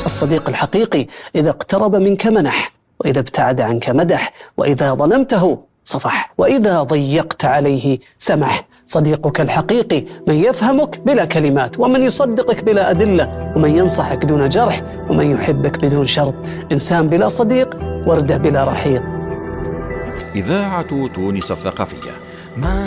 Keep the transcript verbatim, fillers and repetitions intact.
الصديق الحقيقي إذا اقترب منك منح، وإذا ابتعد عنك مدح، وإذا ظلمته صفح، وإذا ضيقت عليه سمح. صديقك الحقيقي من يفهمك بلا كلمات، ومن يصدقك بلا أدلة، ومن ينصحك دون جرح، ومن يحبك بدون شرط. إنسان بلا صديق وردة بلا رحيق. إذاعة تونس الثقافية.